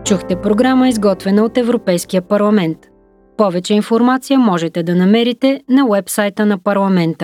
Чухте програма, изготвена от Европейския парламент. Повече информация можете да намерите на уебсайта на парламента.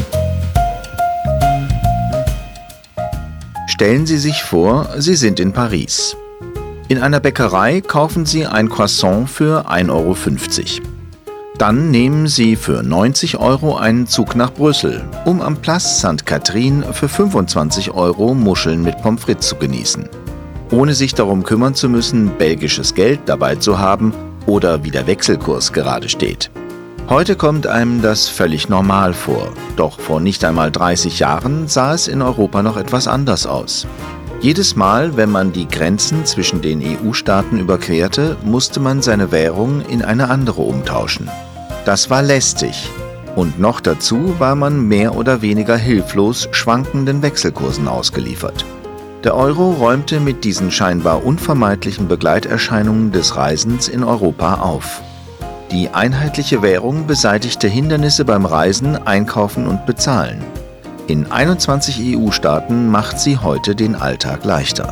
Stellen Sie sich vor, Sie sind in Paris. In einer Bäckerei kaufen Sie ein Croissant für 1,50 Euro. Dann nehmen Sie für 90 Euro einen Zug nach Brüssel, um am Place Sainte-Catherine für 25 Euro Muscheln mit Pommes frites zu genießen. Ohne sich darum kümmern zu müssen, belgisches Geld dabei zu haben oder wie der Wechselkurs gerade steht. Heute kommt einem das völlig normal vor, doch vor nicht einmal 30 Jahren sah es in Europa noch etwas anders aus. Jedes Mal, wenn man die Grenzen zwischen den EU-Staaten überquerte, musste man seine Währung in eine andere umtauschen. Das war lästig. Und noch dazu war man mehr oder weniger hilflos schwankenden Wechselkursen ausgeliefert. Der Euro räumte mit diesen scheinbar unvermeidlichen Begleiterscheinungen des Reisens in Europa auf. Die einheitliche Währung beseitigte Hindernisse beim Reisen, Einkaufen und Bezahlen. In 21 EU-Staaten macht sie heute den Alltag leichter.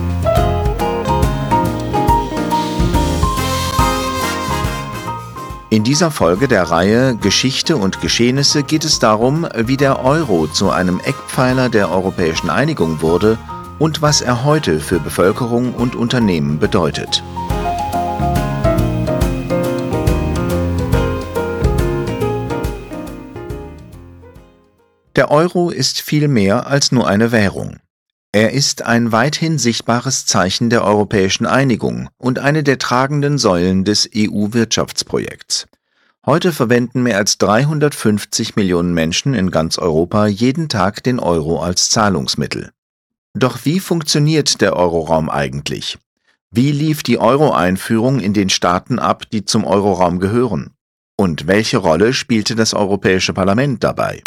In dieser Folge der Reihe Geschichte und Geschehnisse geht es darum, wie der Euro zu einem Eckpfeiler der europäischen Einigung wurde und was er heute für Bevölkerung und Unternehmen bedeutet. Der Euro ist viel mehr als nur eine Währung. Er ist ein weithin sichtbares Zeichen der europäischen Einigung und eine der tragenden Säulen des EU-Wirtschaftsprojekts. Heute verwenden mehr als 350 Millionen Menschen in ganz Europa jeden Tag den Euro als Zahlungsmittel. Doch wie funktioniert der Euroraum eigentlich? Wie lief die Euro-Einführung in den Staaten ab, die zum Euroraum gehören? Und welche Rolle spielte das Europäische Parlament dabei?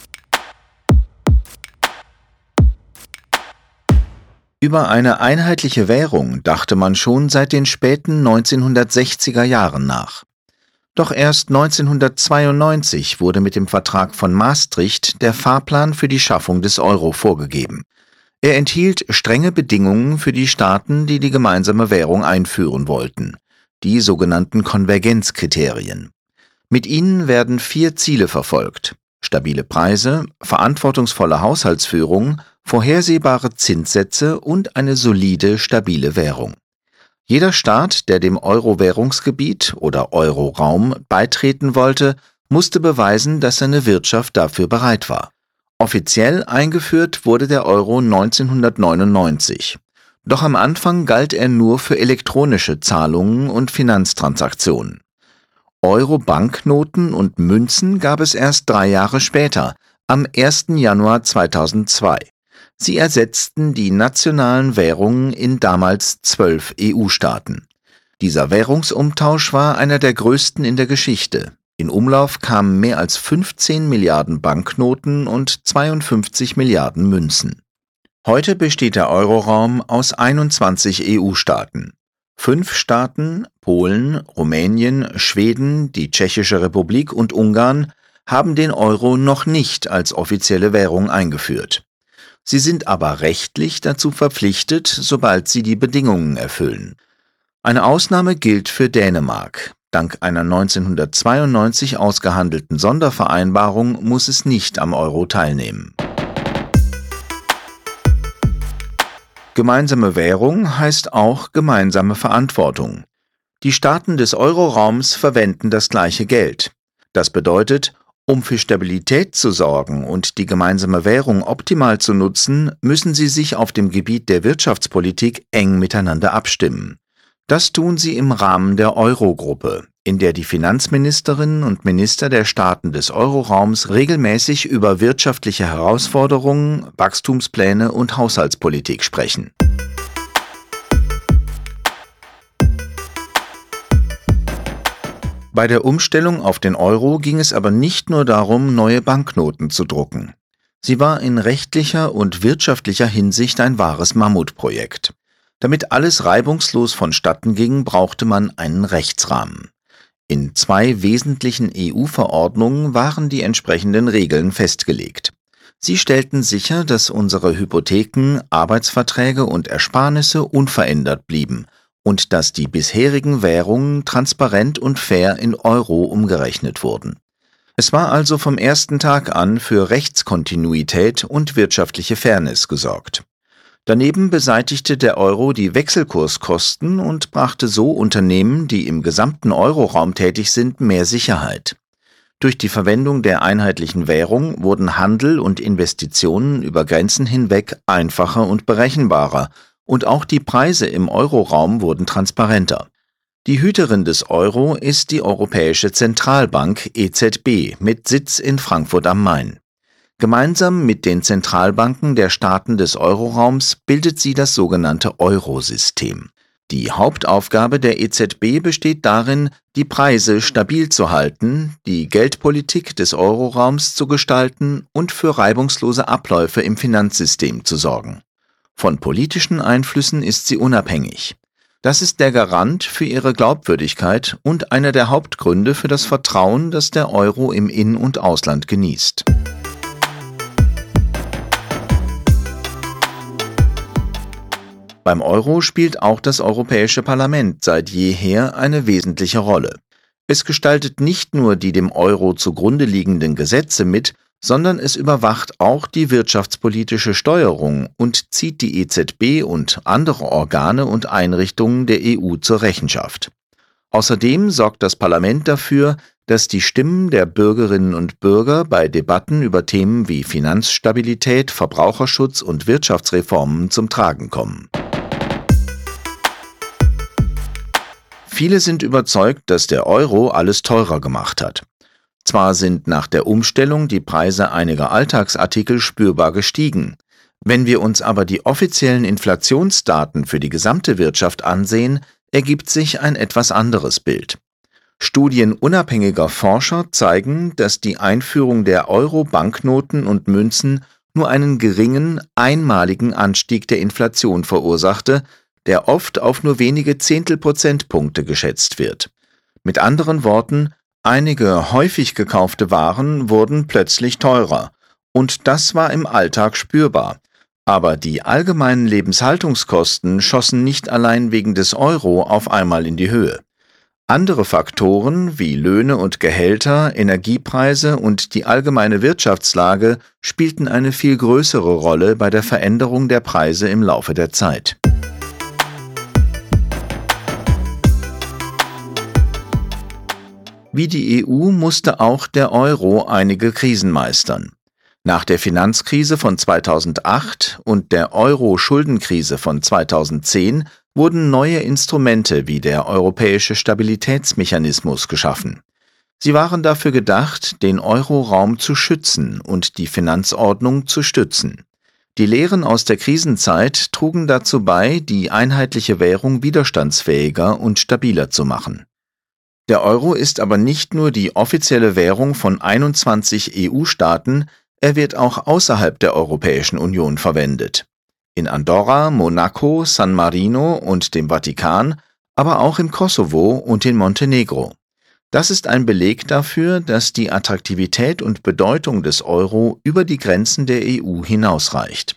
Über eine einheitliche Währung dachte man schon seit den späten 1960er Jahren nach. Doch erst 1992 wurde mit dem Vertrag von Maastricht der Fahrplan für die Schaffung des Euro vorgegeben. Er enthielt strenge Bedingungen für die Staaten, die die gemeinsame Währung einführen wollten, die sogenannten Konvergenzkriterien. Mit ihnen werden 4 Ziele verfolgt: stabile Preise, verantwortungsvolle Haushaltsführung, vorhersehbare Zinssätze und eine solide, stabile Währung. Jeder Staat, der dem Euro-Währungsgebiet oder Euroraum beitreten wollte, musste beweisen, dass seine Wirtschaft dafür bereit war. Offiziell eingeführt wurde der Euro 1999. Doch am Anfang galt er nur für elektronische Zahlungen und Finanztransaktionen. Euro-Banknoten und Münzen gab es erst 3 Jahre später, am 1. Januar 2002. Sie ersetzten die nationalen Währungen in damals 12 EU-Staaten. Dieser Währungsumtausch war einer der größten in der Geschichte. In Umlauf kamen mehr als 15 Milliarden Banknoten und 52 Milliarden Münzen. Heute besteht der Euroraum aus 21 EU-Staaten. 5 Staaten, Polen, Rumänien, Schweden, die Tschechische Republik und Ungarn, haben den Euro noch nicht als offizielle Währung eingeführt. Sie sind aber rechtlich dazu verpflichtet, sobald sie die Bedingungen erfüllen. Eine Ausnahme gilt für Dänemark. Dank einer 1992 ausgehandelten Sondervereinbarung muss es nicht am Euro teilnehmen. Gemeinsame Währung heißt auch gemeinsame Verantwortung. Die Staaten des Euroraums verwenden das gleiche Geld. Das bedeutet, um für Stabilität zu sorgen und die gemeinsame Währung optimal zu nutzen, müssen sie sich auf dem Gebiet der Wirtschaftspolitik eng miteinander abstimmen. Das tun sie im Rahmen der Eurogruppe, in der die Finanzministerinnen und Minister der Staaten des Euroraums regelmäßig über wirtschaftliche Herausforderungen, Wachstumspläne und Haushaltspolitik sprechen. Bei der Umstellung auf den Euro ging es aber nicht nur darum, neue Banknoten zu drucken. Sie war in rechtlicher und wirtschaftlicher Hinsicht ein wahres Mammutprojekt. Damit alles reibungslos vonstatten ging, brauchte man einen Rechtsrahmen. In 2 wesentlichen EU-Verordnungen waren die entsprechenden Regeln festgelegt. Sie stellten sicher, dass unsere Hypotheken, Arbeitsverträge und Ersparnisse unverändert blieben und dass die bisherigen Währungen transparent und fair in Euro umgerechnet wurden. Es war also vom ersten Tag an für Rechtskontinuität und wirtschaftliche Fairness gesorgt. Daneben beseitigte der Euro die Wechselkurskosten und brachte so Unternehmen, die im gesamten Euroraum tätig sind, mehr Sicherheit. Durch die Verwendung der einheitlichen Währung wurden Handel und Investitionen über Grenzen hinweg einfacher und berechenbarer, und auch die Preise im Euroraum wurden transparenter. Die Hüterin des Euro ist die Europäische Zentralbank EZB mit Sitz in Frankfurt am Main. Gemeinsam mit den Zentralbanken der Staaten des Euroraums bildet sie das sogenannte Eurosystem. Die Hauptaufgabe der EZB besteht darin, die Preise stabil zu halten, die Geldpolitik des Euroraums zu gestalten und für reibungslose Abläufe im Finanzsystem zu sorgen. Von politischen Einflüssen ist sie unabhängig. Das ist der Garant für ihre Glaubwürdigkeit und einer der Hauptgründe für das Vertrauen, das der Euro im In- und Ausland genießt. Beim Euro spielt auch das Europäische Parlament seit jeher eine wesentliche Rolle. Es gestaltet nicht nur die dem Euro zugrunde liegenden Gesetze mit, sondern es überwacht auch die wirtschaftspolitische Steuerung und zieht die EZB und andere Organe und Einrichtungen der EU zur Rechenschaft. Außerdem sorgt das Parlament dafür, dass die Stimmen der Bürgerinnen und Bürger bei Debatten über Themen wie Finanzstabilität, Verbraucherschutz und Wirtschaftsreformen zum Tragen kommen. Viele sind überzeugt, dass der Euro alles teurer gemacht hat. Zwar sind nach der Umstellung die Preise einiger Alltagsartikel spürbar gestiegen. Wenn wir uns aber die offiziellen Inflationsdaten für die gesamte Wirtschaft ansehen, ergibt sich ein etwas anderes Bild. Studien unabhängiger Forscher zeigen, dass die Einführung der Euro-Banknoten und Münzen nur einen geringen, einmaligen Anstieg der Inflation verursachte, der oft auf nur wenige Zehntelprozentpunkte geschätzt wird. Mit anderen Worten, einige häufig gekaufte Waren wurden plötzlich teurer, und das war im Alltag spürbar. Aber die allgemeinen Lebenshaltungskosten schossen nicht allein wegen des Euro auf einmal in die Höhe. Andere Faktoren wie Löhne und Gehälter, Energiepreise und die allgemeine Wirtschaftslage spielten eine viel größere Rolle bei der Veränderung der Preise im Laufe der Zeit. Wie die EU musste auch der Euro einige Krisen meistern. Nach der Finanzkrise von 2008 und der Euro-Schuldenkrise von 2010 wurden neue Instrumente wie der Europäische Stabilitätsmechanismus geschaffen. Sie waren dafür gedacht, den Euroraum zu schützen und die Finanzordnung zu stützen. Die Lehren aus der Krisenzeit trugen dazu bei, die einheitliche Währung widerstandsfähiger und stabiler zu machen. Der Euro ist aber nicht nur die offizielle Währung von 21 EU-Staaten, er wird auch außerhalb der Europäischen Union verwendet. In Andorra, Monaco, San Marino und dem Vatikan, aber auch im Kosovo und in Montenegro. Das ist ein Beleg dafür, dass die Attraktivität und Bedeutung des Euro über die Grenzen der EU hinausreicht.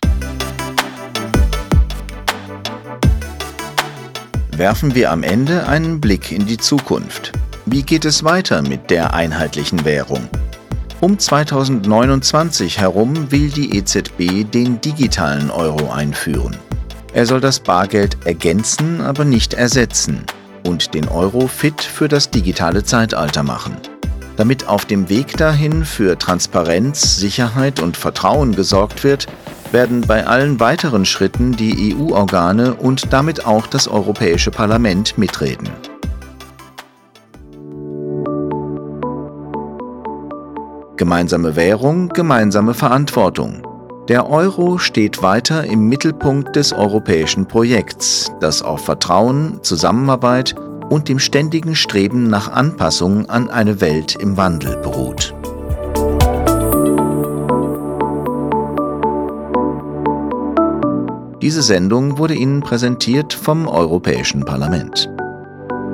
Werfen wir am Ende einen Blick in die Zukunft. Wie geht es weiter mit der einheitlichen Währung? Um 2029 herum will die EZB den digitalen Euro einführen. Er soll das Bargeld ergänzen, aber nicht ersetzen und den Euro fit für das digitale Zeitalter machen. Damit auf dem Weg dahin für Transparenz, Sicherheit und Vertrauen gesorgt wird, werden bei allen weiteren Schritten die EU-Organe und damit auch das Europäische Parlament mitreden. Gemeinsame Währung, gemeinsame Verantwortung. Der Euro steht weiter im Mittelpunkt des europäischen Projekts, das auf Vertrauen, Zusammenarbeit und dem ständigen Streben nach Anpassung an eine Welt im Wandel beruht. Diese Sendung wurde Ihnen präsentiert vom Europäischen Parlament.